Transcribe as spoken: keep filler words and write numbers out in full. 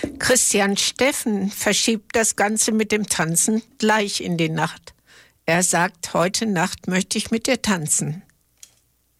Christian Steffen verschiebt das Ganze mit dem Tanzen gleich in die Nacht. Er sagt, heute Nacht möchte ich mit dir tanzen.